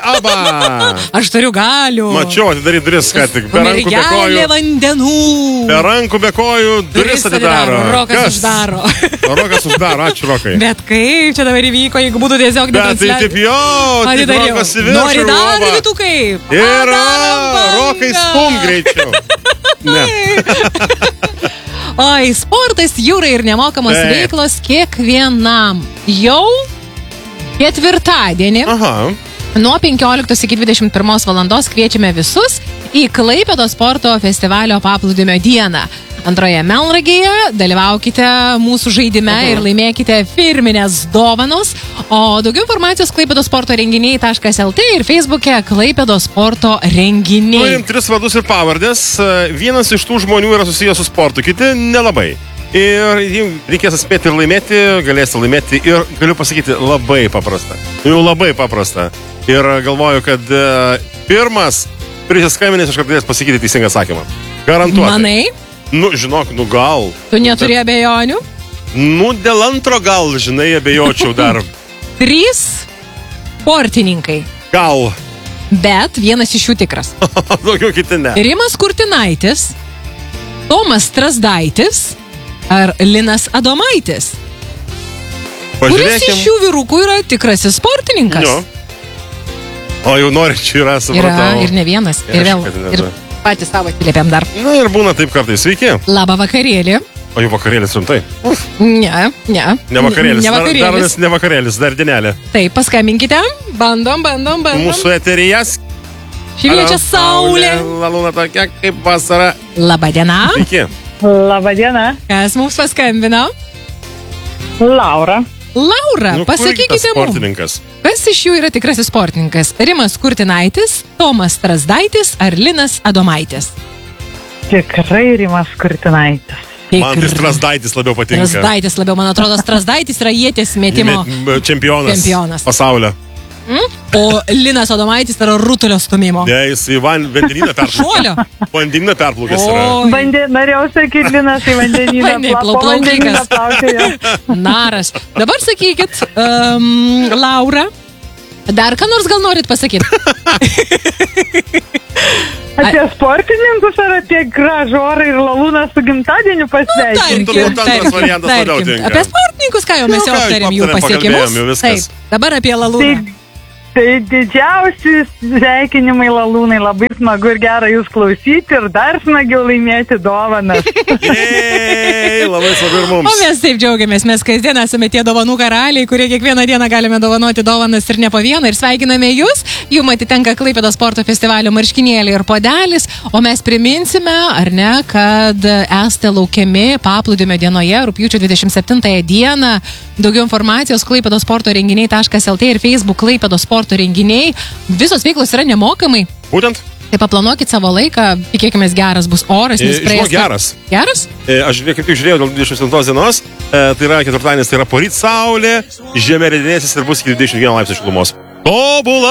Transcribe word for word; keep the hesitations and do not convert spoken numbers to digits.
aba. Aš turiu galių. Mačiau, atidaryti duris, ką tik. Be rankų, be Mergelė kojų. vandenų. Be rankų, be kojų, duris atidaro. Rokas uždaro. Rokas uždaro, ačiū Rokai. Bet kaip čia dabar įvyko, jeigu būtų tiesiog Bet tai taip jo, taip Rokas į viršų. Nori dar rytų kaip? Ir Rokai stum greičiau. Ne. Oi, sportas, jūrai ir nemokamos Taip. veiklos kiekvienam. Jau ketvirtadienį Aha. nuo penkioliktos iki dvidešimt pirmos valandos kviečiame visus į Klaipėdos sporto festivalio paplūdimio dieną. Antroje Melnragėje dalyvaukite mūsų žaidime Aha. ir laimėkite firminės dovanos. O daugiau informacijos Klaipėdos sporto renginiai taškas lt ir Facebook'e Klaipėdos sporto renginiai. Turim tris vadus ir pavardės. Vienas iš tų žmonių yra susijęs su sportu, kiti nelabai. Ir jeigu reikės atspėti ir laimėti, galėsite laimėti ir galiu pasakyti labai paprasta. Jau labai paprasta. Ir galvoju, kad uh, pirmas prisiskambinės iš karto galės pasakyti teisingą atsakymą. Garantuotai. Manai? Nu, žinok, nu gal. Tu neturi abejonių? Nu, dėl antro gal, žinai, abejočiau dar. Trys sportininkai. Gal. Bet vienas iš jų tikras. Daugiau kiti ne. Rimas Kurtinaitis, Tomas Strazdaitis ar Linas Adomaitis. Kuris iš šių vyrukų yra tikrasis sportininkas? Jo. O jau nori, čia yra, supratau. Yra ir ne vienas. Ir vėl. Ir patys savo atsiliepėm dar. Na ir būna taip kartais. Sveiki. Labą vakarėlį. O jau vakarėlis rimtai. Ne, ne. Ne vakarėlis. Ne vakarėlis. Dar, dar ne vakarėlis, dar dienelė. Taip, paskambinkite. Bandom, bandom, bandom. Mūsų eterijas. Šviečia saulė. Lalūna tokia kaip vasara. Labą dieną. Sveiki. Labą dieną. Kas mums paskambino? Laura. Laura, Nu, pasakykite mums. Sportininkas. Kas iš jų yra tikrasis sportininkas? Rimas Kurtinaitis, Tomas Strazdaitis ar Linas Adomaitis? Tikrai Rimas Kurtinaitis. Man tai Strazdaitis labiau patinka. Strazdaitis labiau, man atrodo, Strazdaitis yra ieties metimo Me- Čempionas. Čempionas. Pasaulio. mm? O Linas Adomaitis yra rutulio stumimo. Ne, jis į van, vandenyną perplaukęs. Šuolio. Vandenyną perplaukęs yra. O, Bandė, norėjau sakyti, Linas į vandenyną. Vandenį, pla- po plaukikas. vandenyną plaukioja. naras. Dabar sakykit, um, Laura, dar ką nors gal norit pasakyti? Apie sportininkus ar apie gražų orą ir Lalūną su gimtadieniu pasveikinti? Turbūt antras variantas labiau tinka. Apie sportininkus, ką jau mes Nu, jau ką, aptarėm jų aptarėm, pasiekimus. pakalbėjom, jau viskas. Taip, dabar apie Lalūną. Tai, tai didžiausi sveikinimai Lalūnai, labai smagu ir gera jūs klausyti ir dar smagiau laimėti dovanas. Jei, labai svarbu ir O mums. mes taip džiaugiamės, mes kasdien esame tie dovanų karaliai, kurie kiekvieną dieną galime dovanoti dovanas ir ne po vieną ir sveikiname jūs. Jums atitenka Klaipėdos sporto festivalio marškinėliai ir podelis, o mes priminsime, ar ne, kad esate laukiami paplūdimio dienoje, rugpjūčio dvidešimt septintąją dieną. Daugiau informacijos Klaipėdos sporto renginiai taškas lt ir Facebook Klaipėdos sporto renginiai. Visos veiklos yra nemokamai. Būtent? Tai paplanuokit savo laiką, tikėkime geras bus oras, nes E, praeis. žinok, geras. Geras? E, Aš kaip tik žiūrėjau dėl dvidešimt septintos dienos. E, Tai yra ketvirtadienis, tai yra poryt saulė, žemė ridinėsis ir bus iki dvidešimt vieno laipsnio šilumos. Tobula!